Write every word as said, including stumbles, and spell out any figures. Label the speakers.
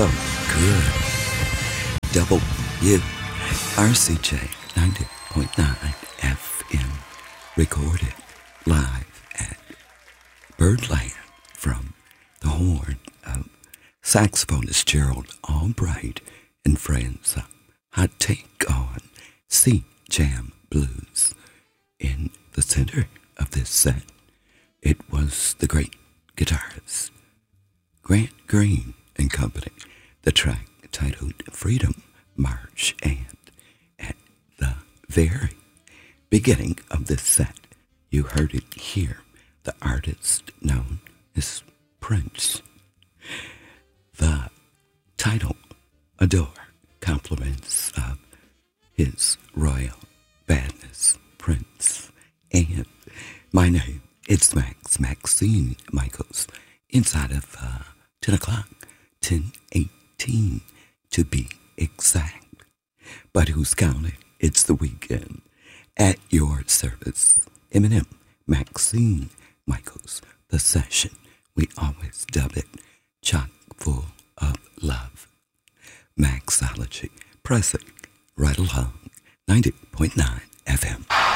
Speaker 1: so good. W R C J ninety point nine F M, recorded live at Birdland from the horn of saxophonist Gerald Albright and friends. Hot take on Sea Jam Blues. In the center of this set, it was the great guitarist Grant Green and company, the track titled Freedom March, and at the very beginning of this set, you heard it here, the artist known as Prince. The title, Adore, compliments of His Royal Badness, Prince. And my name is Max, Maxine Michaels, inside of uh, ten o'clock, ten eighteen to be exact. But who's counting? It's the weekend. At your service, Eminem, Maxine Michaels, the session. We always dub it chock full of love. Maxology, pressing right along, ninety point nine F M.